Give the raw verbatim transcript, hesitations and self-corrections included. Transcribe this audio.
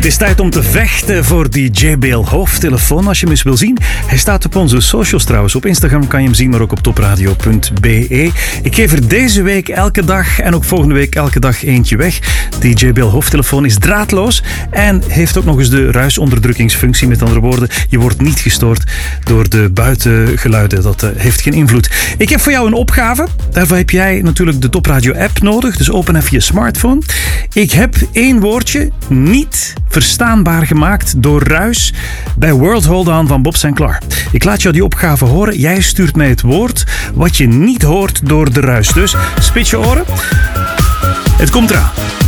Het is tijd om te vechten voor die J B L hoofdtelefoon. Als je hem eens wil zien. Hij staat op onze socials trouwens. Op Instagram kan je hem zien, maar ook op topradio punt b e. Ik geef er deze week elke dag en ook volgende week elke dag eentje weg. Die J B L hoofdtelefoon is draadloos en heeft ook nog eens de ruisonderdrukkingsfunctie. Met andere woorden, je wordt niet gestoord door de buitengeluiden. Dat uh, heeft geen invloed. Ik heb voor jou een opgave. Daarvoor heb jij natuurlijk de Topradio app nodig. Dus open even je smartphone. Ik heb één woordje niet verstaanbaar gemaakt door ruis bij World Hold On van Bob Sinclair. Ik laat jou die opgave horen. Jij stuurt mij het woord wat je niet hoort door de ruis. Dus spits je oren. Het komt eraan.